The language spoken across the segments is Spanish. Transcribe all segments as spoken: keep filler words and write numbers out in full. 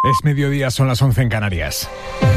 Es mediodía, son las once en Canarias.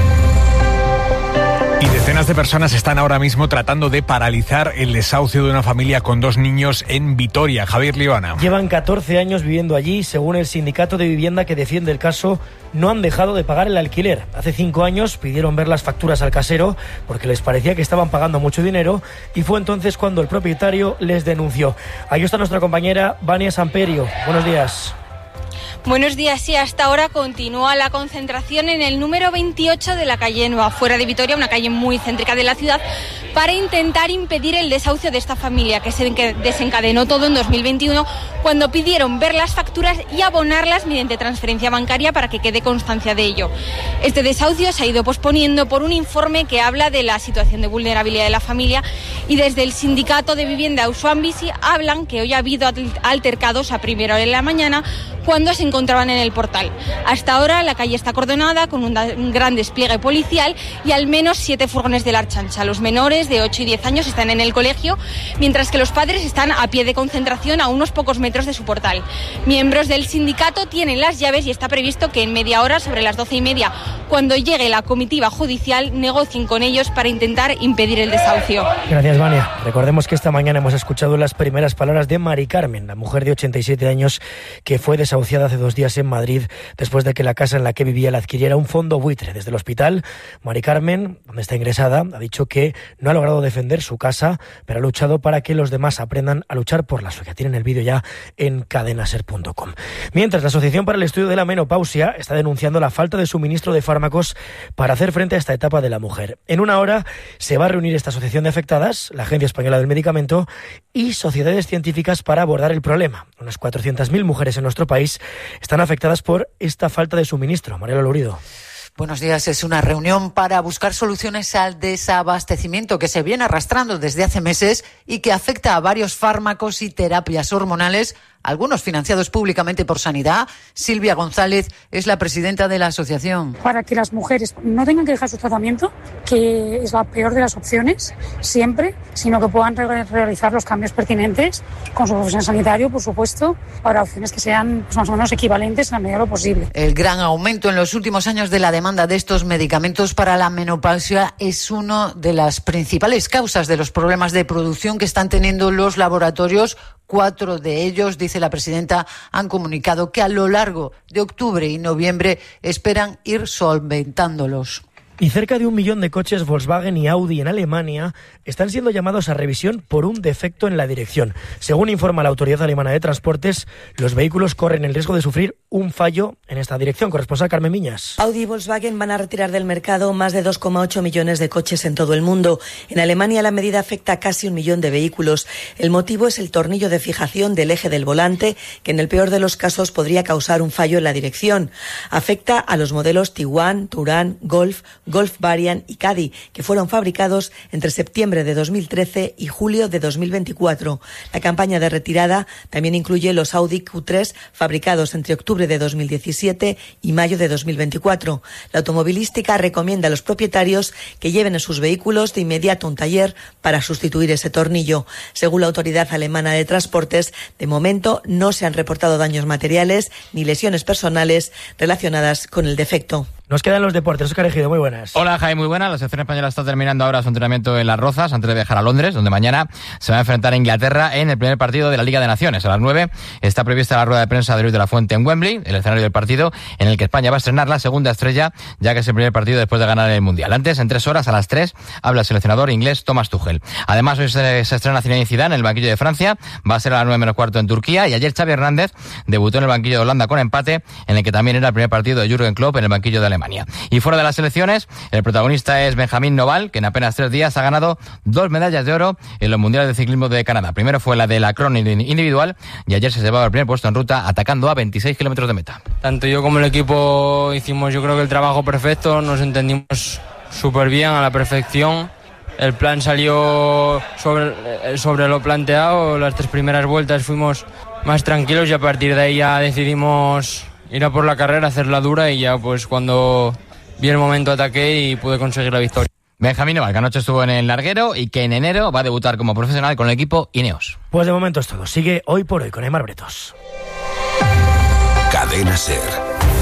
Y decenas de personas están ahora mismo tratando de paralizar el desahucio de una familia con dos niños en Vitoria. Javier Liobana. Llevan catorce años viviendo allí. Según el sindicato de vivienda que defiende el caso, no han dejado de pagar el alquiler. Hace cinco años pidieron ver las facturas al casero porque les parecía que estaban pagando mucho dinero y fue entonces cuando el propietario les denunció. Ahí está nuestra compañera Vania Samperio. Buenos días. Buenos días, sí, hasta ahora continúa la concentración en el número veintiocho de la calle Nueva, fuera de Vitoria, una calle muy céntrica de la ciudad, para intentar impedir el desahucio de esta familia, que se desencadenó todo en dos mil veintiuno, cuando pidieron ver las facturas y abonarlas mediante transferencia bancaria para que quede constancia de ello. Este desahucio se ha ido posponiendo por un informe que habla de la situación de vulnerabilidad de la familia, y desde el sindicato de vivienda Auzoan Bizi hablan que hoy ha habido altercados a primera hora de la mañana cuando se encontraban en el portal. Hasta ahora la calle está acordonada con un gran despliegue policial y al menos siete furgones de la Ertzaintza. Los menores de ocho y diez años están en el colegio, mientras que los padres están a pie de concentración a unos pocos metros de su portal. Miembros del sindicato tienen las llaves y está previsto que en media hora, sobre las doce y media, cuando llegue la comitiva judicial, negocien con ellos para intentar impedir el desahucio. Gracias, Vania. Recordemos que esta mañana hemos escuchado las primeras palabras de Mari Carmen, la mujer de ochenta y siete años que fue desahuciada hace dos días en Madrid después de que la casa en la que vivía la adquiriera un fondo buitre. Desde el hospital, Mari Carmen, donde está ingresada, ha dicho que no ha logrado defender su casa, pero ha luchado para que los demás aprendan a luchar por la suya. Tienen el vídeo ya en cadenaser punto com. Mientras, la Asociación para el Estudio de la Menopausia está denunciando la falta de suministro de fármacos para hacer frente a esta etapa de la mujer. En una hora se va a reunir esta asociación de afectadas, la Agencia Española del Medicamento y sociedades científicas para abordar el problema. Unas cuatrocientas mil mujeres en nuestro país están afectadas por esta falta de suministro. Mariela Lourido. Buenos días. Es una reunión para buscar soluciones al desabastecimiento que se viene arrastrando desde hace meses y que afecta a varios fármacos y terapias hormonales, algunos financiados públicamente por Sanidad. Silvia González es la presidenta de la asociación. Para que las mujeres no tengan que dejar su tratamiento, que es la peor de las opciones, siempre, sino que puedan re- realizar los cambios pertinentes con su profesión sanitario, por supuesto, para opciones que sean pues, más o menos equivalentes en la medida de lo posible. El gran aumento en los últimos años de la demanda de estos medicamentos para la menopausia es una de las principales causas de los problemas de producción que están teniendo los laboratorios. Cuatro de ellos, dice la presidenta, han comunicado que a lo largo de octubre y noviembre esperan ir solventándolos. Y cerca de un millón de coches Volkswagen y Audi en Alemania están siendo llamados a revisión por un defecto en la dirección. Según informa la Autoridad Alemana de Transportes, los vehículos corren el riesgo de sufrir un fallo en esta dirección. Corresponsal Carmen Miñas. Audi y Volkswagen van a retirar del mercado más de dos coma ocho millones de coches en todo el mundo. En Alemania la medida afecta a casi un millón de vehículos. El motivo es el tornillo de fijación del eje del volante, que en el peor de los casos podría causar un fallo en la dirección. Afecta a los modelos Tiguan, Touran, Golf, Golf Variant y Caddy, que fueron fabricados entre septiembre de dos mil trece y julio de dos mil veinticuatro. La campaña de retirada también incluye los Audi Q tres fabricados entre octubre de dos mil diecisiete y mayo de dos mil veinticuatro. La automovilística recomienda a los propietarios que lleven en sus vehículos de inmediato a un taller para sustituir ese tornillo. Según la Autoridad Alemana de Transportes, de momento no se han reportado daños materiales ni lesiones personales relacionadas con el defecto. Nos quedan los deportes. Óscar Ejido, muy buenas. Hola, Jaime, muy buenas. La selección española está terminando ahora su entrenamiento en Las Rozas antes de viajar a Londres, donde mañana se va a enfrentar a Inglaterra en el primer partido de la Liga de Naciones. A las nueve está prevista la rueda de prensa de Luis de la Fuente en Wembley, el escenario del partido en el que España va a estrenar la segunda estrella, ya que es el primer partido después de ganar el Mundial. Antes, en tres horas, a las tres, habla el seleccionador inglés Thomas Tuchel. Además, hoy se, se estrena Zinedine Zidane en el banquillo de Francia, va a ser a las nueve menos cuarto en Turquía, y ayer Xavi Hernández debutó en el banquillo de Holanda con empate, en el que también era el primer partido de Jürgen Klopp en el banquillo de Alemania. Y fuera de las selecciones, el protagonista es Benjamín Noval, que en apenas tres días ha ganado dos medallas de oro en los mundiales de ciclismo de Canadá. Primero fue la de la crono individual y ayer se llevaba el primer puesto en ruta atacando a veintiséis kilómetros de meta. Tanto yo como el equipo hicimos, yo creo que el trabajo perfecto, nos entendimos súper bien, a la perfección. El plan salió sobre, sobre lo planteado, las tres primeras vueltas fuimos más tranquilos y a partir de ahí ya decidimos ir a por la carrera, hacerla dura, y ya pues cuando vi el momento ataqué y pude conseguir la victoria. Benjamín Noval, que anoche estuvo en el larguero y que en enero va a debutar como profesional con el equipo Ineos. Pues de momento es todo. Sigue Hoy por Hoy con Aimar Bretos. Cadena Ser.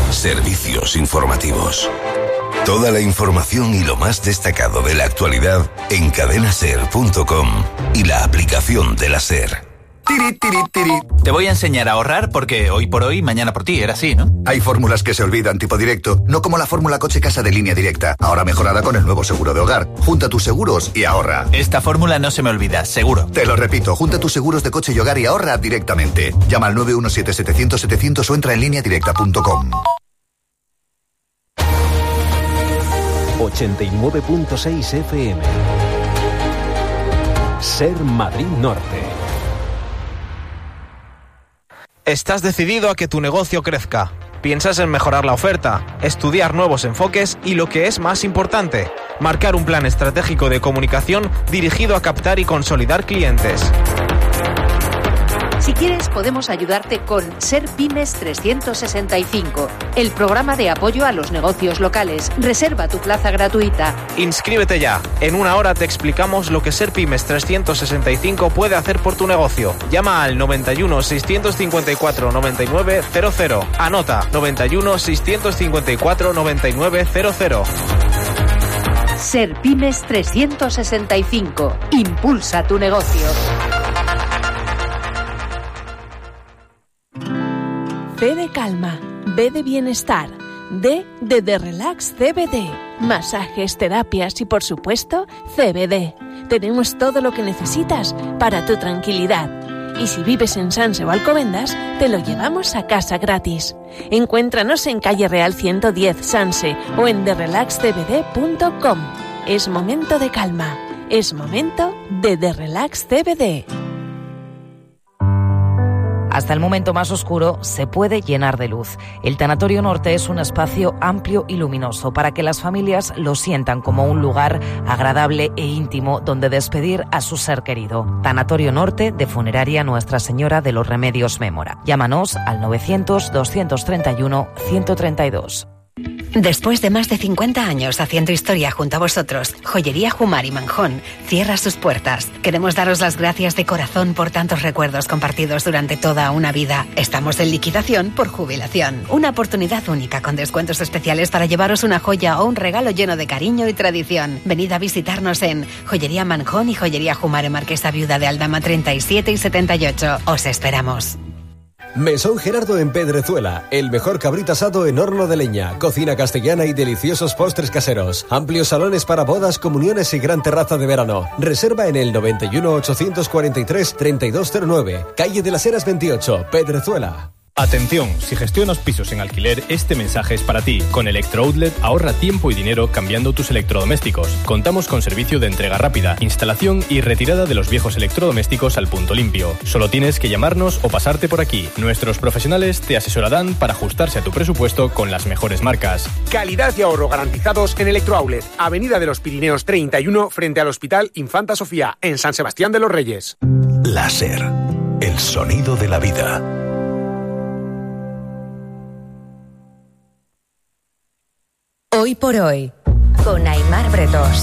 Servicios informativos. Toda la información y lo más destacado de la actualidad en cadena ser punto com y la aplicación de la SER. Tiri, tiri, tiri. Te voy a enseñar a ahorrar porque hoy por hoy, mañana por ti, era así, ¿no? Hay fórmulas que se olvidan tipo directo, no como la fórmula coche-casa de Línea Directa, ahora mejorada con el nuevo seguro de hogar. Junta tus seguros y ahorra. Esta fórmula no se me olvida, seguro. Te lo repito, junta tus seguros de coche y hogar y ahorra directamente. Llama al nueve uno siete, setecientos, setecientos o entra en línea directa punto com. ochenta y nueve punto seis F M. SER Madrid Norte. Estás decidido a que tu negocio crezca. Piensas en mejorar la oferta, estudiar nuevos enfoques y, lo que es más importante, marcar un plan estratégico de comunicación dirigido a captar y consolidar clientes. Si quieres, podemos ayudarte con SERPymes trescientos sesenta y cinco, el programa de apoyo a los negocios locales. Reserva tu plaza gratuita. Inscríbete ya. En una hora te explicamos lo que SERPymes trescientos sesenta y cinco puede hacer por tu negocio. Llama al noventa y uno, seiscientos cincuenta y cuatro, noventa y nueve cero cero. Anota noventa y uno, seiscientos cincuenta y cuatro, noventa y nueve cero cero. SERPymes trescientos sesenta y cinco. Impulsa tu negocio. B de calma, B de bienestar, D de The Relax C B D, masajes, terapias y por supuesto C B D. Tenemos todo lo que necesitas para tu tranquilidad. Y si vives en Sanse o Alcobendas, te lo llevamos a casa gratis. Encuéntranos en calle Real ciento diez Sanse o en the relax c b d punto com. Es momento de calma, es momento de The Relax C B D. Hasta el momento más oscuro se puede llenar de luz. El Tanatorio Norte es un espacio amplio y luminoso para que las familias lo sientan como un lugar agradable e íntimo donde despedir a su ser querido. Tanatorio Norte de Funeraria Nuestra Señora de los Remedios Mémora. Llámanos al novecientos, doscientos treinta y uno, ciento treinta y dos. Después de más de cincuenta años haciendo historia junto a vosotros, Joyería Jumar y Manjón cierra sus puertas. Queremos daros las gracias de corazón por tantos recuerdos compartidos durante toda una vida. Estamos en liquidación por jubilación. Una oportunidad única con descuentos especiales para llevaros una joya o un regalo lleno de cariño y tradición. Venid a visitarnos en Joyería Manjón y Joyería Jumar en Marquesa Viuda de Aldama treinta y siete y setenta y ocho. Os esperamos. Mesón Gerardo en Pedrezuela, el mejor cabrito asado en horno de leña, cocina castellana y deliciosos postres caseros, amplios salones para bodas, comuniones y gran terraza de verano. Reserva en el noventa y uno, ochocientos cuarenta y tres, treinta y dos cero nueve, calle de las Heras veintiocho, Pedrezuela. Atención, si gestionas pisos en alquiler, este mensaje es para ti. Con Electro Outlet ahorra tiempo y dinero cambiando tus electrodomésticos. Contamos con servicio de entrega rápida, instalación y retirada de los viejos electrodomésticos al punto limpio. Solo tienes que llamarnos o pasarte por aquí. Nuestros profesionales te asesorarán para ajustarse a tu presupuesto con las mejores marcas. Calidad y ahorro garantizados en Electro Outlet, Avenida de los Pirineos treinta y uno, frente al Hospital Infanta Sofía, en San Sebastián de los Reyes. La SER, el sonido de la vida. Hoy por hoy, con Aimar Bretos.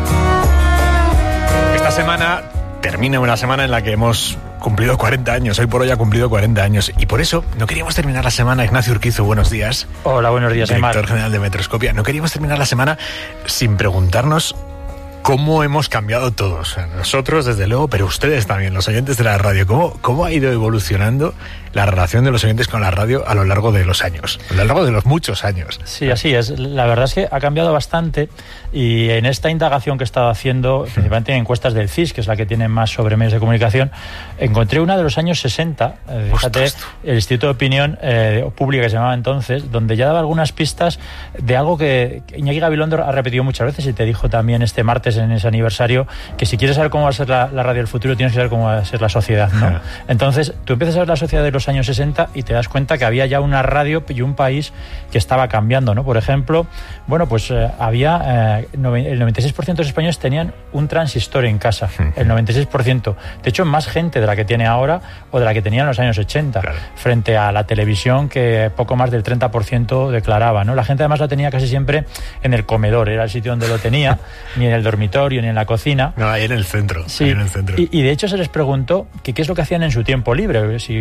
Esta semana termina una semana en la que hemos cumplido cuarenta años. Hoy por hoy ha cumplido cuarenta años. Y por eso no queríamos terminar la semana. Ignacio Urquizu, buenos días. Hola, buenos días, Aimar. Director general de Metroscopia. No queríamos terminar la semana sin preguntarnos cómo hemos cambiado todos. Nosotros, desde luego, pero ustedes también, los oyentes de la radio. ¿Cómo, cómo ha ido evolucionando la relación de los oyentes con la radio a lo largo de los años? A lo largo de los muchos años. Sí, así es. La verdad es que ha cambiado bastante y en esta indagación que he estado haciendo, principalmente en encuestas del C I S, que es la que tiene más sobre medios de comunicación, encontré una de los años sesenta, eh, fíjate, el Instituto de Opinión eh, Pública, que se llamaba entonces, donde ya daba algunas pistas de algo que Iñaki Gabilondo ha repetido muchas veces y te dijo también este martes en ese aniversario, que si quieres saber cómo va a ser la, la radio del futuro, tienes que saber cómo va a ser la sociedad, ¿no? Entonces, tú empiezas a ver la sociedad de los años sesenta y te das cuenta que había ya una radio y un país que estaba cambiando, ¿no? Por ejemplo, bueno, pues eh, había eh, el noventa y seis por ciento de los españoles tenían un transistor en casa, el noventa y seis por ciento. De hecho, más gente de la que tiene ahora o de la que tenía en los años ochenta, claro, frente a la televisión, que poco más del treinta por ciento declaraba, ¿no? La gente además la tenía casi siempre en el comedor, era el sitio donde lo tenía, ni en el dormitorio, ni en la cocina. No, ahí en el centro. Sí, ahí en el centro. Y, y de hecho se les preguntó que qué es lo que hacían en su tiempo libre, si, qué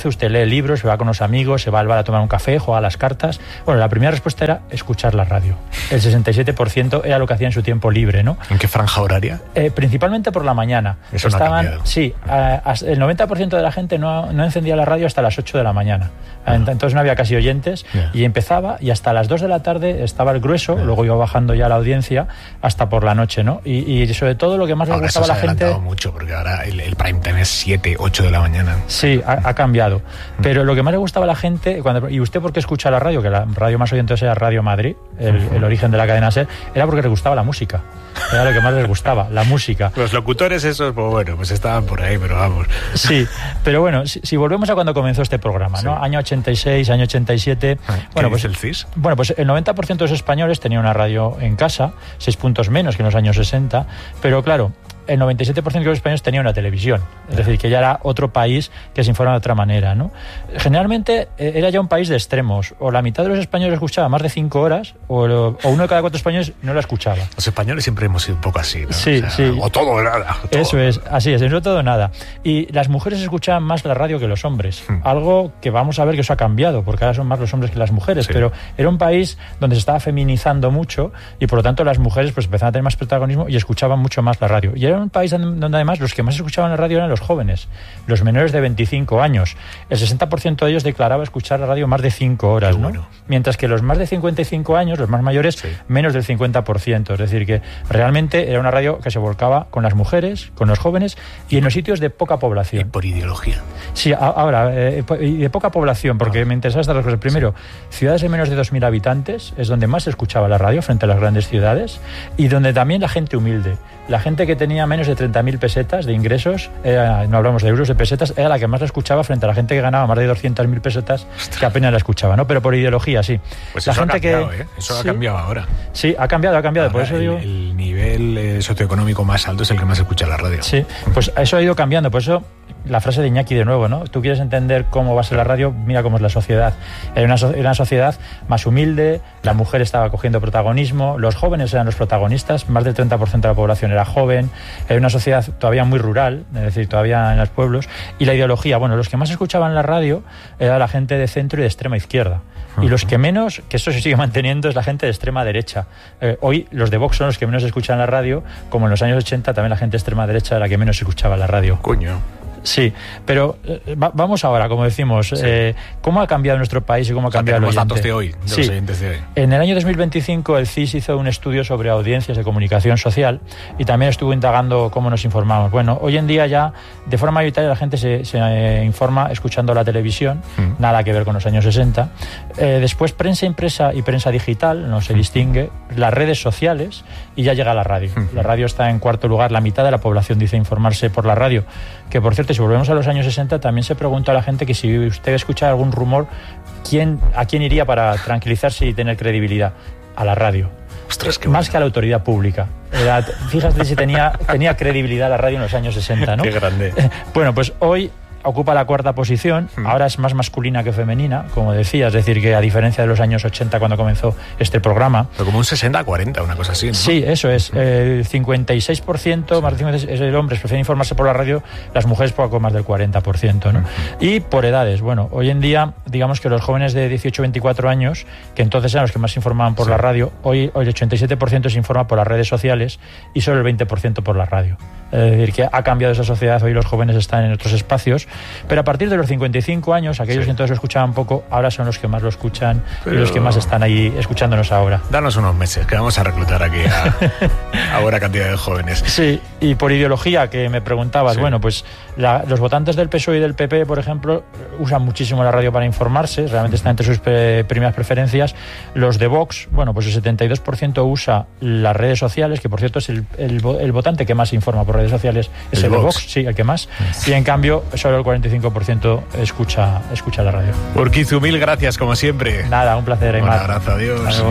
hace usted? Lee libros, se va con los amigos, se va al bar a tomar un café, juega a las cartas. Bueno, la primera respuesta era escuchar la radio. El sesenta y siete por ciento era lo que hacía en su tiempo libre, ¿no? ¿En qué franja horaria? Eh, principalmente por la mañana. Eso Estaban, no ha cambiado. Sí, a, a, el noventa por ciento de la gente no, no encendía la radio hasta las ocho de la mañana. Uh-huh. Entonces no había casi oyentes, yeah. y empezaba, y hasta las dos de la tarde estaba el grueso, yeah. luego iba bajando ya la audiencia hasta por la noche, ¿no? Y, y sobre todo lo que más le gustaba a la gente... Ahora mucho, porque ahora el, el prime time es siete, ocho de la mañana. Sí, ha, ha cambiado. Pero lo que más le gustaba a la gente, cuando, ¿y usted por qué escucha la radio? Que la radio más oyente era Radio Madrid, el, uh-huh. el origen de la cadena SER, era porque le gustaba la música. Era lo que más les gustaba, la música. Los locutores esos, pues bueno, pues estaban por ahí, pero vamos. Sí, pero bueno, si, si volvemos a cuando comenzó este programa, sí. ¿no? Año ochenta y seis, año ochenta y siete... ¿Qué bueno, pues dice el C I S? Bueno, pues el noventa por ciento de los españoles tenían una radio en casa, seis puntos menos que en los años sesenta, pero claro, el noventa y siete por ciento de los españoles tenía una televisión, es decir, que ya era otro país que se informa de otra manera, ¿no? Generalmente era ya un país de extremos, o la mitad de los españoles escuchaba más de cinco horas, o, lo, o uno de cada cuatro españoles no la escuchaba. Los españoles siempre hemos sido un poco así, ¿no? Sí, o sea, sí. O todo o nada. O todo. Eso es, así es, eso todo o nada. Y las mujeres escuchaban más la radio que los hombres, hmm. algo que vamos a ver que eso ha cambiado, porque ahora son más los hombres que las mujeres, sí. pero era un país donde se estaba feminizando mucho, y por lo tanto las mujeres pues empezaban a tener más protagonismo y escuchaban mucho más la radio. Y era un país donde además los que más escuchaban la radio eran los jóvenes, los menores de veinticinco años. El sesenta por ciento de ellos declaraba escuchar la radio más de cinco horas, ¿no? Bueno. Mientras que los más de cincuenta y cinco años, los más mayores, sí. menos del cincuenta por ciento. Es decir, que realmente era una radio que se volcaba con las mujeres, con los jóvenes y en los sitios de poca población. Y por ideología. Sí, ahora, eh, de poca población, porque no. me interesan estas dos cosas. Primero, sí. ciudades de menos de dos mil habitantes es donde más se escuchaba la radio frente a las grandes ciudades, y donde también la gente humilde, la gente que tenía menos de treinta mil pesetas de ingresos, era, no hablamos de euros, de pesetas, era la que más la escuchaba frente a la gente que ganaba más de doscientas mil pesetas, que apenas la escuchaba, ¿no? Pero por ideología, sí. Pues la eso gente ha cambiado, que, ¿eh? Eso sí, ha cambiado ahora. Sí, ha cambiado, ha cambiado. Ahora por eso el, digo... el nivel eh, socioeconómico más alto es el que más escucha la radio. Sí, pues eso ha ido cambiando, por eso... La frase de Iñaki de nuevo, ¿no? Tú quieres entender cómo va a ser la radio, mira cómo es la sociedad. Era una, so- era una sociedad más humilde, la mujer estaba cogiendo protagonismo, los jóvenes eran los protagonistas, más del treinta por ciento de la población era joven, era una sociedad todavía muy rural, es decir, todavía en los pueblos, y la ideología, bueno, los que más escuchaban la radio era la gente de centro y de extrema izquierda. Y los que menos, que eso se sigue manteniendo, es la gente de extrema derecha. Eh, hoy los de Vox son los que menos escuchan la radio, como en los años ochenta también la gente de extrema derecha era la que menos escuchaba la radio. Coño. Sí, pero eh, va, vamos ahora, como decimos, sí. eh, ¿cómo ha cambiado nuestro país y cómo ha o sea, cambiado el oyente? Datos de hoy, de sí. los oyentes de hoy. En el año dos mil veinticinco el C I S hizo un estudio sobre audiencias de comunicación social y también estuvo indagando cómo nos informamos. Bueno, hoy en día ya de forma mayoritaria la gente se, se eh, informa escuchando la televisión, mm. nada que ver con los años sesenta. Eh, después prensa impresa y prensa digital, no se mm. distingue, las redes sociales y ya llega la radio. Mm. La radio está en cuarto lugar, la mitad de la población dice informarse por la radio. Que por cierto, si volvemos a los años sesenta, también se pregunta a la gente que si usted escucha algún rumor, ¿quién, ¿a quién iría para tranquilizarse y tener credibilidad? A la radio. Ostras, qué más bueno. que a la autoridad pública. Era, fíjate si tenía, tenía credibilidad la radio en los años sesenta, ¿no? Qué grande. Bueno, pues hoy ocupa la cuarta posición, hmm. ahora es más masculina que femenina, como decía, es decir, que a diferencia de los años ochenta cuando comenzó este programa. Pero como un sesenta a cuarenta, una cosa así, ¿no? Sí, eso es. El cincuenta y seis por ciento, más del cincuenta y seis por ciento de hombres prefieren informarse por la radio, las mujeres poco más del cuarenta por ciento, ¿no? Hmm. Y por edades, bueno, hoy en día, digamos que los jóvenes de dieciocho a veinticuatro años, que entonces eran los que más se informaban por sí. la radio, hoy, hoy el ochenta y siete por ciento se informa por las redes sociales y solo el veinte por ciento por la radio. Es decir, que ha cambiado esa sociedad, hoy los jóvenes están en otros espacios, pero a partir de los cincuenta y cinco años, aquellos sí. que entonces lo escuchaban poco, ahora son los que más lo escuchan pero... y los que más están ahí escuchándonos ahora. Danos unos meses, que vamos a reclutar aquí a, a buena cantidad de jóvenes. Sí, y por ideología, que me preguntabas, sí. bueno, pues la, los votantes del P S O E y del P P, por ejemplo, usan muchísimo la radio para informarse, realmente están entre sus pre, primeras preferencias. Los de Vox, bueno, pues el setenta y dos por ciento usa las redes sociales, que por cierto es el, el, el votante que más se informa por redes sociales, es el, el de Vox, sí, el que más, sí. y en cambio solo el cuarenta y cinco por ciento escucha, escucha la radio. Urquizu, mil gracias, como siempre. Nada, un placer, Aimar. Un abrazo, adiós.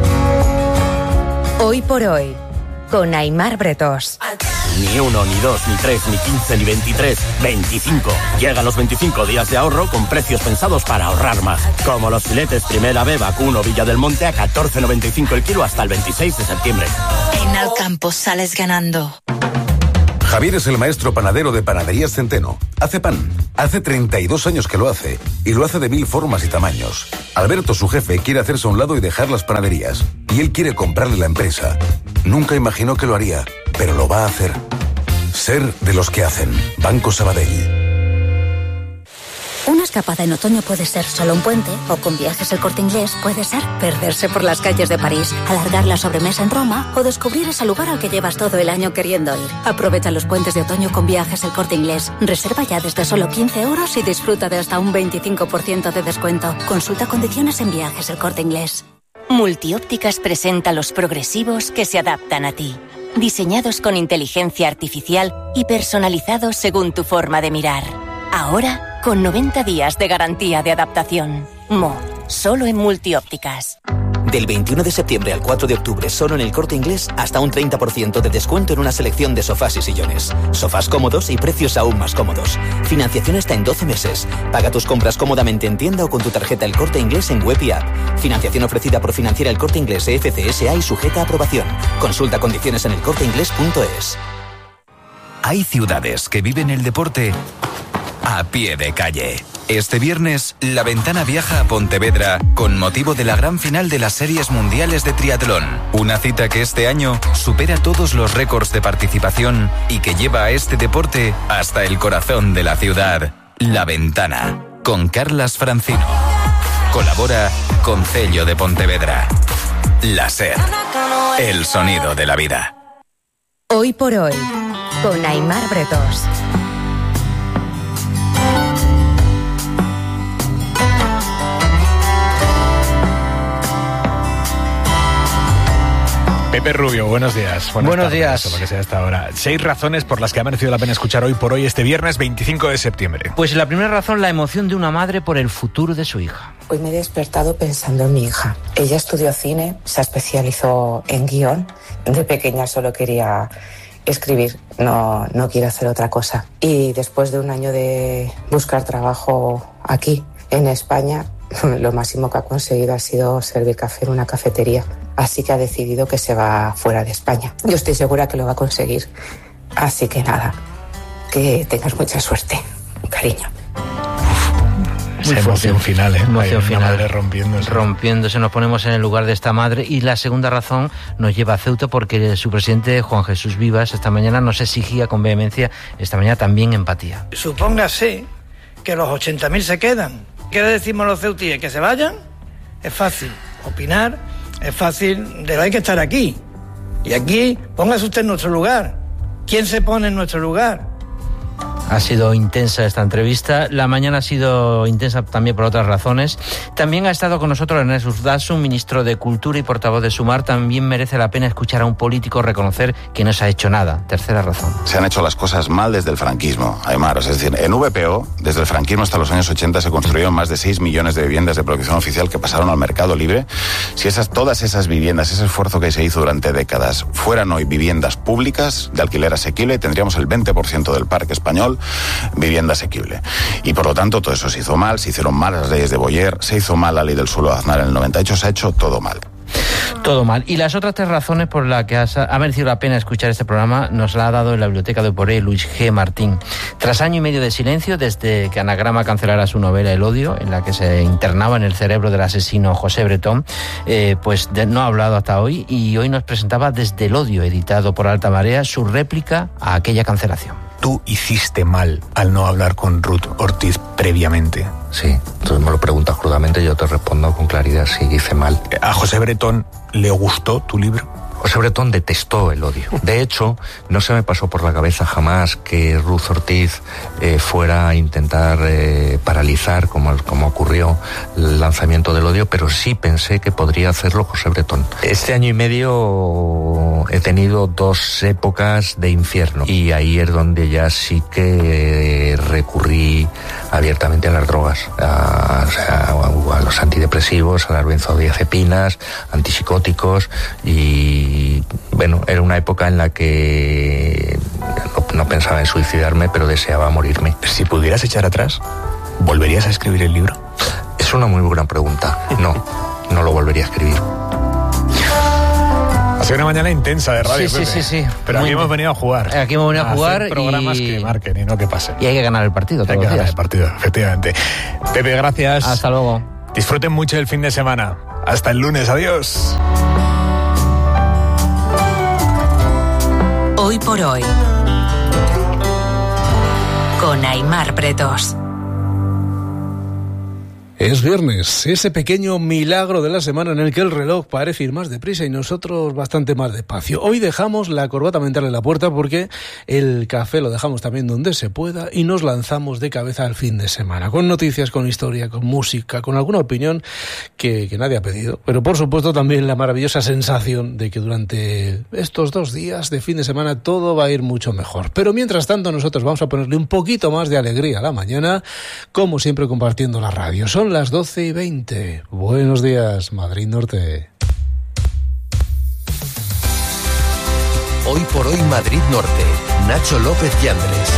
Hoy por hoy, con Aimar Bretos. Ni uno, ni dos, ni tres, ni quince, ni veintitrés, veinticinco. Llegan los veinticinco días de ahorro con precios pensados para ahorrar más. Como los filetes Primera B Vacuno Villa del Monte a catorce noventa y cinco el kilo hasta el veintiséis de septiembre. En Alcampo sales ganando. Javier es el maestro panadero de Panaderías Centeno. Hace pan. Hace treinta y dos años que lo hace. Y lo hace de mil formas y tamaños. Alberto, su jefe, quiere hacerse a un lado y dejar las panaderías. Y él quiere comprarle la empresa. Nunca imaginó que lo haría, pero lo va a hacer. Ser de los que hacen. Banco Sabadell. Una escapada en otoño puede ser solo un puente, o con Viajes El Corte Inglés puede ser perderse por las calles de París, alargar la sobremesa en Roma o descubrir ese lugar al que llevas todo el año queriendo ir. Aprovecha los puentes de otoño con Viajes El Corte Inglés. Reserva ya desde solo quince euros y disfruta de hasta un veinticinco por ciento de descuento. Consulta condiciones en Viajes El Corte Inglés. Multiópticas presenta los progresivos que se adaptan a ti. Diseñados con inteligencia artificial y personalizados según tu forma de mirar. Ahora, con noventa días de garantía de adaptación. Mo, solo en Multiópticas. Del veintiuno de septiembre al cuatro de octubre, solo en El Corte Inglés, hasta un treinta por ciento de descuento en una selección de sofás y sillones. Sofás cómodos y precios aún más cómodos. Financiación hasta en doce meses. Paga tus compras cómodamente en tienda o con tu tarjeta El Corte Inglés en web y app. Financiación ofrecida por Financiera El Corte Inglés F C S A y sujeta a aprobación. Consulta condiciones en elcorteinglés punto es. Hay ciudades que viven el deporte a pie de calle. Este viernes, La Ventana viaja a Pontevedra con motivo de la gran final de las Series Mundiales de Triatlón. Una cita que este año supera todos los récords de participación y que lleva a este deporte hasta el corazón de la ciudad. La Ventana, con Carlas Francino. Colabora Concello de Pontevedra. La SER, el sonido de la vida. Hoy por hoy, con Aimar Bretos. Pepe Rubio, buenos días. Buenas buenos tardes, días. O lo que sea hasta ahora. Seis razones por las que ha merecido la pena escuchar Hoy por Hoy este viernes veinticinco de septiembre. Pues la primera razón, la emoción de una madre por el futuro de su hija. Hoy me he despertado pensando en mi hija. Ella estudió cine, se especializó en guión. De pequeña solo quería escribir, no, no quiero hacer otra cosa. Y después de un año de buscar trabajo aquí, en España, lo máximo que ha conseguido ha sido servir café en una cafetería. Así que ha decidido que se va fuera de España. Yo estoy segura que lo va a conseguir. Así que nada, que tengas mucha suerte, cariño. Esa emoción final, ¿eh? Emoción Hay final. Una madre rompiéndose. Rompiéndose, nos ponemos en el lugar de esta madre. Y la segunda razón nos lleva a Ceuta porque su presidente, Juan Jesús Vivas, esta mañana nos exigía con vehemencia, esta mañana también empatía. Supóngase que los ochenta mil se quedan. ¿Qué le decimos a los ceutíes? ¿Que se vayan? Es fácil opinar, es fácil, de hay que estar aquí. Y aquí, póngase usted en nuestro lugar. ¿Quién se pone en nuestro lugar? Ha sido intensa esta entrevista. La mañana ha sido intensa también por otras razones. También ha estado con nosotros Ernest Urtasun, ministro de Cultura y portavoz de Sumar. También merece la pena escuchar a un político reconocer que no se ha hecho nada. Tercera razón. Se han hecho las cosas mal desde el franquismo, Aymar. Es decir, en V P O, desde el franquismo hasta los años ochenta, se construyeron más de seis millones de viviendas de protección oficial que pasaron al mercado libre. Si esas, todas esas viviendas, ese esfuerzo que se hizo durante décadas, fueran hoy viviendas públicas de alquiler asequible, tendríamos el veinte por ciento del parque español vivienda asequible. Y por lo tanto todo eso se hizo mal, se hicieron mal las leyes de Boyer, se hizo mal la ley del suelo de Aznar en el noventa y ocho, se ha hecho todo mal. Todo mal. Y las otras tres razones por las que has, ha merecido la pena escuchar este programa nos la ha dado en la biblioteca de Poré Luis G. Martín. Tras año y medio de silencio, desde que Anagrama cancelara su novela El odio, en la que se internaba en el cerebro del asesino José Bretón, eh, pues de, no ha hablado hasta hoy y hoy nos presentaba Desde el odio, editado por Alta Marea, su réplica a aquella cancelación. Tú hiciste mal al no hablar con Ruth Ortiz previamente. Sí, tú me lo preguntas crudamente y yo te respondo con claridad, sí, hice mal. ¿A José Bretón le gustó tu libro? José Bretón detestó el odio. De hecho, no se me pasó por la cabeza jamás que Ruth Ortiz eh, fuera a intentar eh, paralizar, como, como ocurrió, el lanzamiento del odio, pero sí pensé que podría hacerlo José Bretón. Este año y medio he tenido dos épocas de infierno y ahí es donde ya sí que eh, recurrí abiertamente a las drogas, a, a, a los antidepresivos, a las benzodiazepinas, antipsicóticos y Y bueno, era una época en la que no, no pensaba en suicidarme, pero deseaba morirme. Si pudieras echar atrás, ¿volverías a escribir el libro? Es una muy buena pregunta. No, no lo volvería a escribir. Ha sido una mañana intensa de radio. Sí, sí, sí, sí. Pero Muy aquí hemos bien. venido a jugar. Aquí hemos venido a, a jugar hacer programas y... que marquen y no que pasen. Y hay que ganar el partido. Hay que ganar el partido, efectivamente. Pepe, gracias. Hasta luego. Disfruten mucho el fin de semana. Hasta el lunes. Adiós. Hoy por hoy, con Aimar Pretos. Es viernes, ese pequeño milagro de la semana en el que el reloj parece ir más deprisa y nosotros bastante más despacio. Hoy dejamos la corbata mental en la puerta porque el café lo dejamos también donde se pueda y nos lanzamos de cabeza al fin de semana, con noticias, con historia, con música, con alguna opinión que, que nadie ha pedido, pero por supuesto también la maravillosa sensación de que durante estos dos días de fin de semana todo va a ir mucho mejor. Pero mientras tanto nosotros vamos a ponerle un poquito más de alegría a la mañana, como siempre compartiendo la radio. Son las doce y veinte. Buenos días, Madrid Norte. Hoy por hoy Madrid Norte. Nacho López Yandres.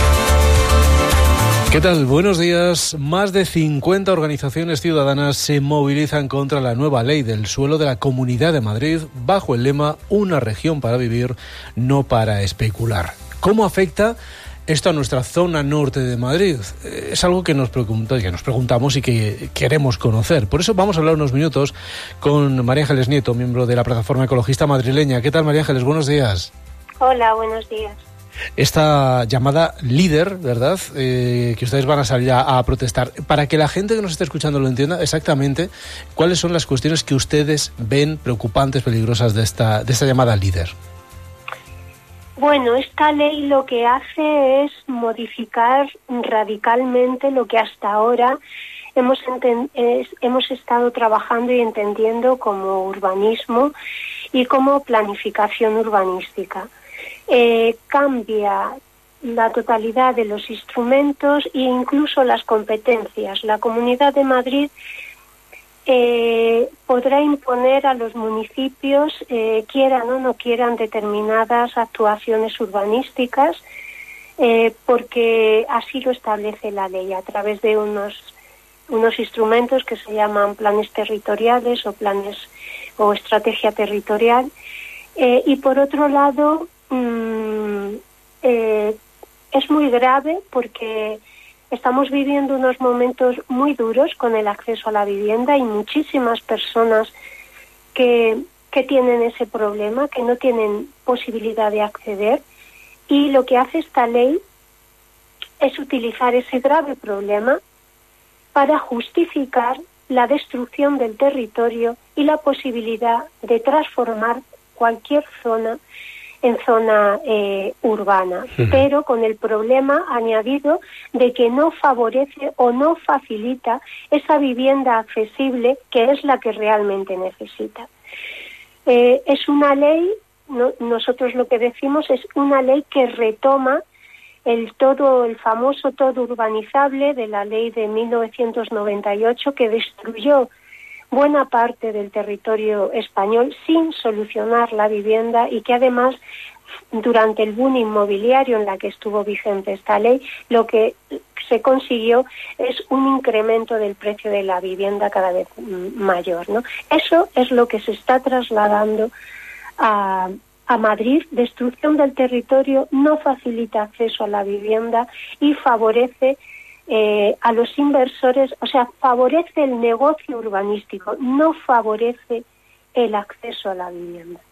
¿Qué tal? Buenos días. Más de cincuenta organizaciones ciudadanas se movilizan contra la nueva ley del suelo de la Comunidad de Madrid bajo el lema Una región para vivir, no para especular. ¿Cómo afecta esto a nuestra zona norte de Madrid? Es algo que nos pregunta, que nos preguntamos y que queremos conocer. Por eso vamos a hablar unos minutos con María Ángeles Nieto, miembro de la Plataforma Ecologista Madrileña. ¿Qué tal, María Ángeles? Buenos días. Hola, buenos días. Esta llamada líder, ¿verdad?, eh, que ustedes van a salir a, a protestar. Para que la gente que nos está escuchando lo entienda exactamente, ¿cuáles son las cuestiones que ustedes ven preocupantes, peligrosas de esta, de esta llamada líder? Bueno, esta ley lo que hace es modificar radicalmente lo que hasta ahora hemos, enten- es, hemos estado trabajando y entendiendo como urbanismo y como planificación urbanística. Eh, cambia la totalidad de los instrumentos e incluso las competencias. La Comunidad de Madrid Eh, podrá imponer a los municipios, eh, quieran o no quieran, determinadas actuaciones urbanísticas, eh, porque así lo establece la ley a través de unos unos instrumentos que se llaman planes territoriales o planes o estrategia territorial. Eh, y por otro lado, mmm, eh, es muy grave porque estamos viviendo unos momentos muy duros con el acceso a la vivienda y muchísimas personas que, que tienen ese problema, que no tienen posibilidad de acceder, y lo que hace esta ley es utilizar ese grave problema para justificar la destrucción del territorio y la posibilidad de transformar cualquier zona en zona eh, urbana, uh-huh. pero con el problema añadido de que no favorece o no facilita esa vivienda accesible que es la que realmente necesita. Eh, es una ley, no, nosotros lo que decimos es una ley que retoma el todo, el famoso todo urbanizable de la ley de mil novecientos noventa y ocho, que destruyó buena parte del territorio español sin solucionar la vivienda, y que además durante el boom inmobiliario en la que estuvo vigente esta ley, lo que se consiguió es un incremento del precio de la vivienda cada vez mayor, ¿no? Eso es lo que se está trasladando a, a Madrid. Destrucción del territorio, no facilita acceso a la vivienda y favorece Eh, a los inversores, o sea, favorece el negocio urbanístico, no favorece el acceso a la vivienda.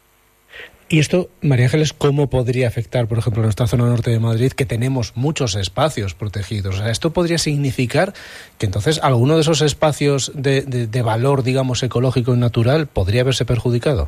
Y esto, María Ángeles, ¿cómo podría afectar, por ejemplo, a nuestra zona norte de Madrid, que tenemos muchos espacios protegidos? O sea, ¿esto podría significar que entonces alguno de esos espacios de, de, de valor, digamos, ecológico y natural podría verse perjudicado?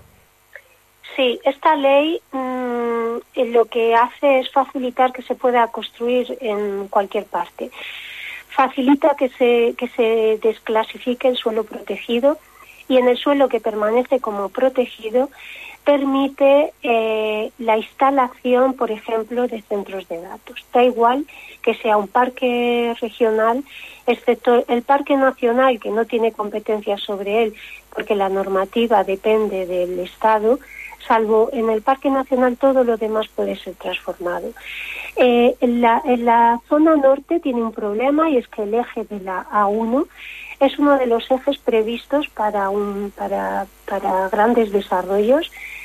Sí, esta ley mmm, lo que hace es facilitar que se pueda construir en cualquier parte. Facilita que se, que se desclasifique el suelo protegido, y en el suelo que permanece como protegido permite eh, la instalación, por ejemplo, de centros de datos. Da igual que sea un parque regional, excepto el parque nacional, que no tiene competencia sobre él porque la normativa depende del Estado. Salvo en el Parque Nacional, todo lo demás puede ser transformado. Eh, en, la, en la zona norte tiene un problema, y es que el eje de la A uno es uno de los ejes previstos para, un, para, para grandes desarrollos,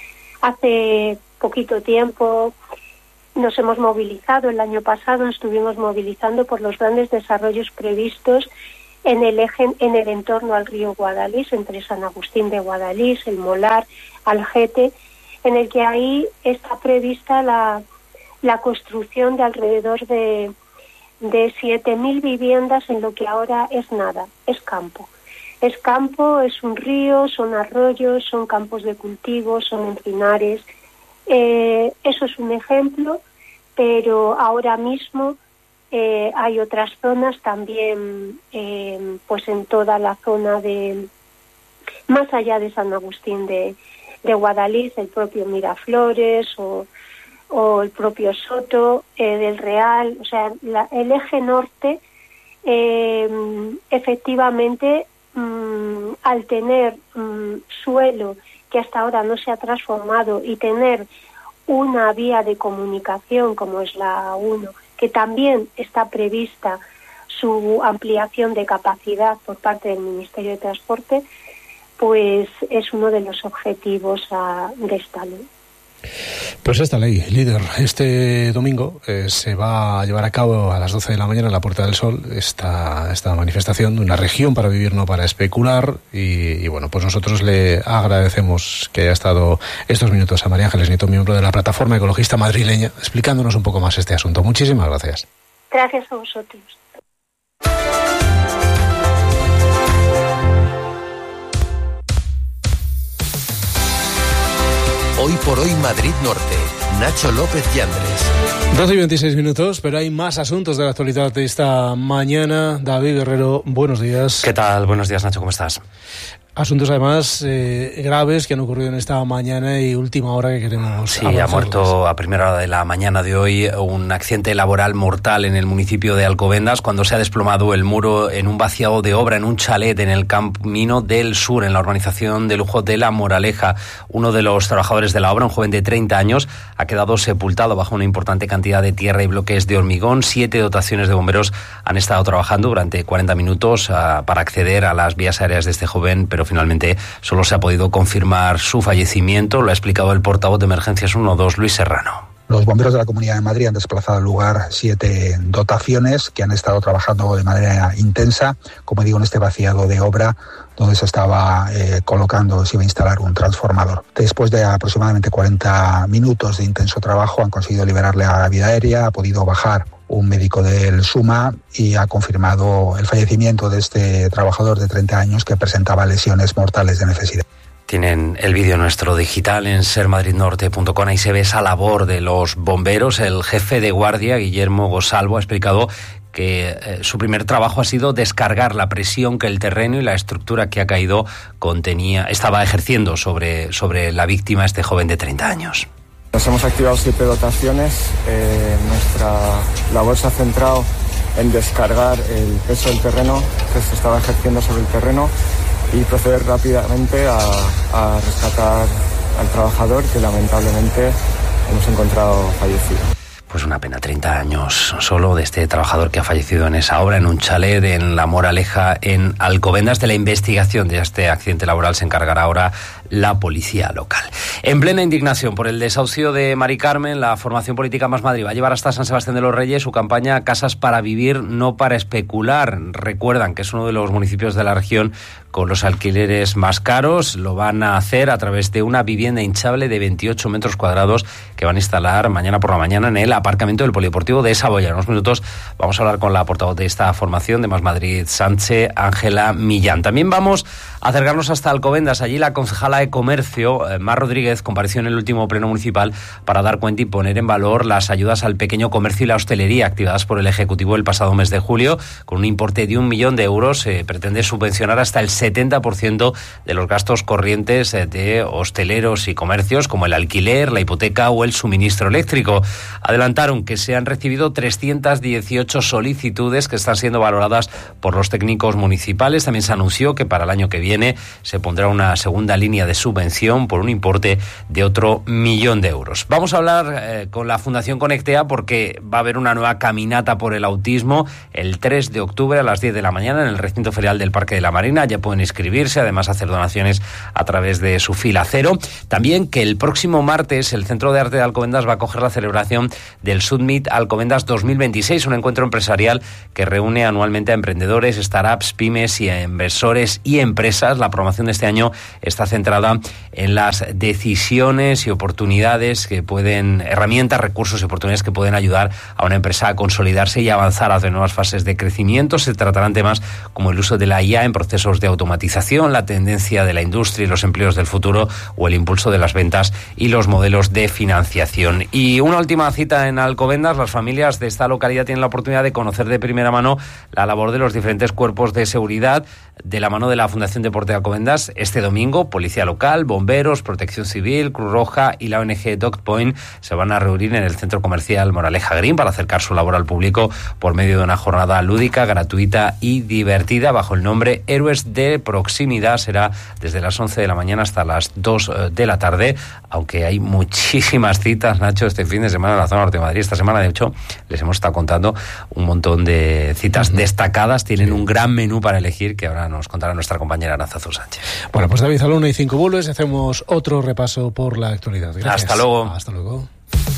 hace poquito tiempo nos hemos movilizado, el año pasado nos estuvimos movilizando por los grandes desarrollos previstos en el eje, en el entorno al río Guadalís, entre San Agustín de Guadalís, el Molar, Algete, en el que ahí está prevista la, la construcción de alrededor de, de siete mil viviendas en lo que ahora es nada, es campo. Es campo, es un río, son arroyos, son campos de cultivo, son encinares. Eh, eso es un ejemplo, pero ahora mismo eh, hay otras zonas también, eh, pues en toda la zona de, más allá de San Agustín de, de Guadalís, el propio Miraflores o, o el propio Soto eh, del Real, o sea, la, el eje norte, eh, efectivamente, mmm, al tener mmm, suelo que hasta ahora no se ha transformado y tener una vía de comunicación como es la A uno, que también está prevista su ampliación de capacidad por parte del Ministerio de Transporte, pues es uno de los objetivos a, de esta ley. Pues esta ley, líder, este domingo eh, se va a llevar a cabo a las doce de la mañana en la Puerta del Sol esta, esta manifestación de una región para vivir, no para especular, y, y bueno, pues nosotros le agradecemos que haya estado estos minutos a María Ángeles Nieto, miembro de la Plataforma Ecologista Madrileña, explicándonos un poco más este asunto. Muchísimas gracias. Gracias a vosotros. Hoy por hoy Madrid Norte. Nacho López Yandres. doce y veintiséis minutos, pero hay más asuntos de la actualidad de esta mañana. David Guerrero, buenos días. ¿Qué tal? Buenos días, Nacho, ¿cómo estás? Asuntos además eh, graves que han ocurrido en esta mañana y última hora que queremos Sí, avanzarles. Ha muerto a primera hora de la mañana de hoy un accidente laboral mortal en el municipio de Alcobendas cuando se ha desplomado el muro en un vaciado de obra en un chalet en el Camino del Sur, en la urbanización de lujo de La Moraleja. Uno de los trabajadores de la obra, un joven de treinta años, ha quedado sepultado bajo una importante cantidad de tierra y bloques de hormigón. Siete dotaciones de bomberos han estado trabajando durante cuarenta minutos uh, para acceder a las vías aéreas de este joven, pero finalmente solo se ha podido confirmar su fallecimiento. Lo ha explicado el portavoz de Emergencias uno dos, Luis Serrano. Los bomberos de la Comunidad de Madrid han desplazado al lugar siete dotaciones que han estado trabajando de manera intensa, como digo, en este vaciado de obra donde se estaba eh, colocando, se iba a instalar un transformador. Después de aproximadamente cuarenta minutos de intenso trabajo han conseguido liberarle a la vía aérea, ha podido bajar un médico del SUMA y ha confirmado el fallecimiento de este trabajador de treinta años que presentaba lesiones mortales de necesidad. Tienen el vídeo nuestro digital en ser madrid norte punto com. Ahí se ve esa labor de los bomberos. El jefe de guardia, Guillermo Gosalvo, ha explicado que eh, su primer trabajo ha sido descargar la presión que el terreno y la estructura que ha caído contenía, estaba ejerciendo sobre, sobre la víctima, este joven de treinta años. Nos hemos activado siete dotaciones. Eh, nuestra labor se ha centrado en descargar el peso del terreno que se estaba ejerciendo sobre el terreno y proceder rápidamente a, a rescatar al trabajador, que lamentablemente hemos encontrado fallecido. Pues una pena, treinta años solo de este trabajador que ha fallecido en esa obra, en un chalet en La Moraleja, en Alcobendas. De la investigación de este accidente laboral se encargará ahora la policía local. En plena indignación por el desahucio de Mari Carmen, la formación política Más Madrid va a llevar hasta San Sebastián de los Reyes su campaña Casas para Vivir, no para especular. Recuerdan que es uno de los municipios de la región con los alquileres más caros. Lo van a hacer a través de una vivienda hinchable de veintiocho metros cuadrados que van a instalar mañana por la mañana en el aparcamiento del Polideportivo de Saboya. En unos minutos vamos a hablar con la portavoz de esta formación de Más Madrid, Sánchez, Ángela Millán. También vamos a acercarnos hasta Alcobendas. Allí la concejala de Comercio, eh, Mar Rodríguez, compareció en el último pleno municipal para dar cuenta y poner en valor las ayudas al pequeño comercio y la hostelería activadas por el Ejecutivo el pasado mes de julio. Con un importe de un millón de euros se eh, pretende subvencionar hasta el setenta por ciento de los gastos corrientes de hosteleros y comercios, como el alquiler, la hipoteca o el suministro eléctrico. Adelante. adelantaron que se han recibido trescientas dieciocho solicitudes que están siendo valoradas por los técnicos municipales. También se anunció que para el año que viene se pondrá una segunda línea de subvención por un importe de otro millón de euros. Vamos a hablar eh, con la Fundación Conectea porque va a haber una nueva caminata por el autismo el tres de octubre a las diez de la mañana en el recinto ferial del Parque de la Marina. Ya pueden inscribirse, además hacer donaciones a través de su fila cero. También que el próximo martes el Centro de Arte de Alcobendas va a acoger la celebración del Summit Alcobendas dos mil veintiséis, un encuentro empresarial que reúne anualmente a emprendedores, startups, pymes y a inversores y empresas. La programación de este año está centrada en las decisiones y oportunidades que pueden, herramientas, recursos y oportunidades que pueden ayudar a una empresa a consolidarse y avanzar hacia nuevas fases de crecimiento. Se tratarán temas como el uso de la I A en procesos de automatización, la tendencia de la industria y los empleos del futuro o el impulso de las ventas y los modelos de financiación. Y una última cita en Alcobendas. Las familias de esta localidad tienen la oportunidad de conocer de primera mano la labor de los diferentes cuerpos de seguridad de la mano de la Fundación Deporte de Alcobendas. Este domingo, Policía Local, Bomberos, Protección Civil, Cruz Roja y la O N G Dog Point se van a reunir en el Centro Comercial Moraleja Green para acercar su labor al público por medio de una jornada lúdica, gratuita y divertida bajo el nombre Héroes de Proximidad. Será desde las once de la mañana hasta las dos de la tarde, aunque hay muchísimas citas, Nacho, este fin de semana en la zona norte de Madrid. Esta semana, de hecho, les hemos estado contando un montón de citas uh-huh. destacadas. Tienen un gran menú para elegir que ahora nos contará nuestra compañera Aranzazu Sánchez. Bueno, pues David, a la una y cinco vuelves y hacemos otro repaso por la actualidad. Gracias. Hasta luego. Hasta luego.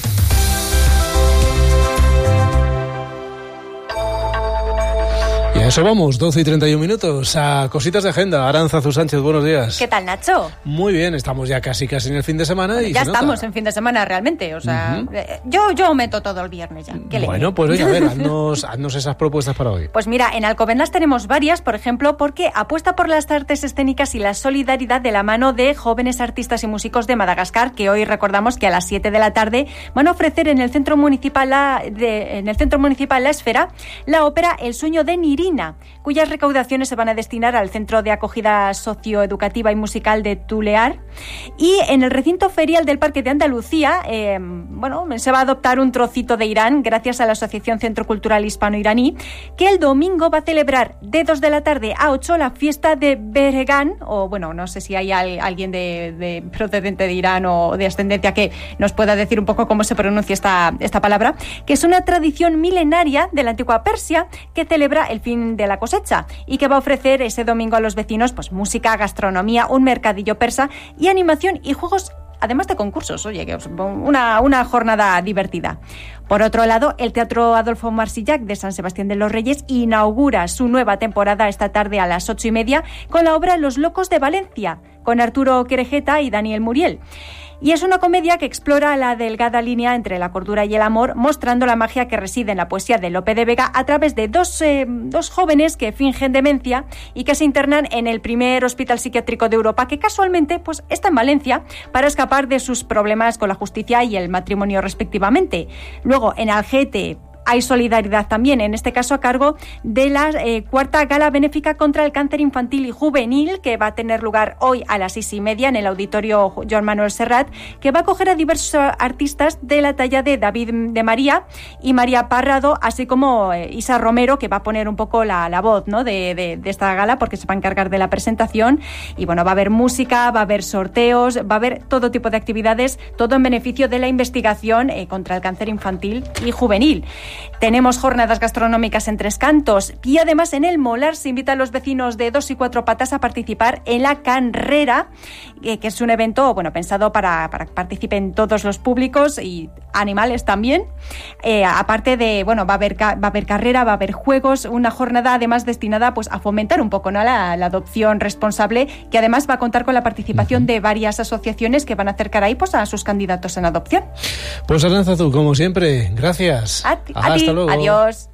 Y a eso vamos, doce y treinta y un minutos, a cositas de agenda. Aranzazu Sánchez, buenos días. ¿Qué tal, Nacho? Muy bien, estamos ya casi casi en el fin de semana. Y ya se estamos nota. en fin de semana realmente, o sea, uh-huh. eh, yo, yo meto todo el viernes ya. Bueno, pues oye, a ver, haznos, haznos esas propuestas para hoy. Pues mira, en Alcobendas tenemos varias, por ejemplo, porque apuesta por las artes escénicas y la solidaridad de la mano de jóvenes artistas y músicos de Madagascar, que hoy recordamos que a las siete de la tarde van a ofrecer en el Centro Municipal la, de, en el Centro Municipal La Esfera la ópera El sueño de Nirina, cuyas recaudaciones se van a destinar al Centro de Acogida Socioeducativa y Musical de Tulear. Y en el recinto ferial del Parque de Andalucía, eh, bueno, se va a adoptar un trocito de Irán gracias a la Asociación Centro Cultural Hispano-Iraní, que el domingo va a celebrar de dos de la tarde a ocho la fiesta de Beregan, o bueno, no sé si hay al, alguien de, de procedente de Irán o de ascendencia que nos pueda decir un poco cómo se pronuncia esta, esta palabra, que es una tradición milenaria de la antigua Persia que celebra el fin de la cosecha y que va a ofrecer ese domingo a los vecinos pues música, gastronomía, un mercadillo persa y animación y juegos, además de concursos. Oye, que una, una jornada divertida. Por otro lado, el Teatro Adolfo Marsillac de San Sebastián de los Reyes inaugura su nueva temporada esta tarde a las ocho y media con la obra Los Locos de Valencia, con Arturo Querejeta y Daniel Muriel. Y es una comedia que explora la delgada línea entre la cordura y el amor, mostrando la magia que reside en la poesía de Lope de Vega a través de dos, eh, dos jóvenes que fingen demencia y que se internan en el primer hospital psiquiátrico de Europa, que casualmente pues, está en Valencia, para escapar de sus problemas con la justicia y el matrimonio respectivamente. Luego, en Algete hay solidaridad también, en este caso a cargo de la eh, cuarta gala benéfica contra el cáncer infantil y juvenil, que va a tener lugar hoy a las seis y media en el auditorio Joan Manuel Serrat, que va a acoger a diversos artistas de la talla de David de María y María Parrado, así como eh, Isa Romero, que va a poner un poco la, la voz, ¿no? de, de, de esta gala, porque se va a encargar de la presentación. Y bueno, va a haber música, va a haber sorteos, va a haber todo tipo de actividades, todo en beneficio de la investigación eh, contra el cáncer infantil y juvenil. Tenemos jornadas gastronómicas en Tres Cantos y además en el Molar se invita a los vecinos de Dos y Cuatro Patas a participar en la Canrera, que es un evento bueno pensado para, para que participen todos los públicos y animales también. Eh, aparte de, bueno, va a haber va a haber carrera, va a haber juegos, una jornada además destinada pues a fomentar un poco, ¿no? la, la adopción responsable, que además va a contar con la participación de varias asociaciones que van a acercar ahí pues a sus candidatos en adopción. Pues Aranzazu, como siempre, gracias. A ti. Hasta A ti. luego. Adiós.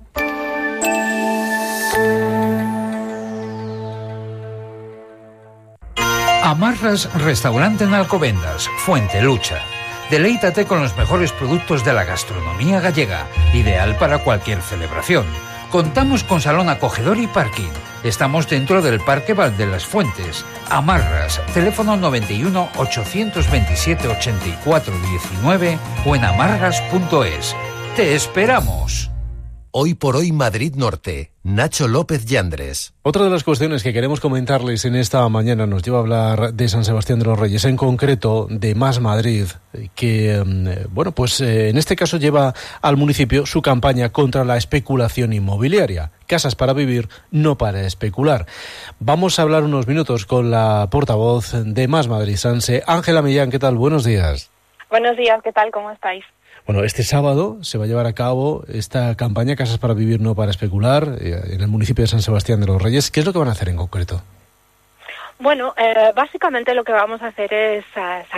Amarras Restaurante en Alcobendas, Fuente Lucha. Deleítate con los mejores productos de la gastronomía gallega, ideal para cualquier celebración. Contamos con salón acogedor y parking. Estamos dentro del Parque Val de las Fuentes. Amarras, teléfono noventa y uno, ochocientos veintisiete, ochenta y cuatro diecinueve o en amarras punto es. ¡Te esperamos! Hoy por hoy Madrid Norte. Nacho López Yandres. Otra de las cuestiones que queremos comentarles en esta mañana nos lleva a hablar de San Sebastián de los Reyes, en concreto de Más Madrid, que, bueno, pues en este caso lleva al municipio su campaña contra la especulación inmobiliaria. Casas para vivir, no para especular. Vamos a hablar unos minutos con la portavoz de Más Madrid Sanse, Ángela Millán. ¿Qué tal? Buenos días. Buenos días, ¿qué tal? ¿Cómo estáis? Bueno, este sábado se va a llevar a cabo esta campaña Casas para Vivir, no para especular, en el municipio de San Sebastián de los Reyes. ¿Qué es lo que van a hacer en concreto? Bueno, eh, básicamente lo que vamos a hacer es uh,